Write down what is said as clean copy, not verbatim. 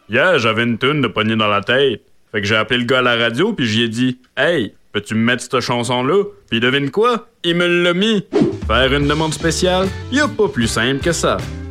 Hier, j'avais une toune de poignée dans la tête. Fait que j'ai appelé le gars à la radio puis j'y ai dit « Hey, peux-tu me mettre cette chanson-là? » Puis devine quoi? Il me l'a mis. Faire une demande spéciale? Y a pas plus simple que ça.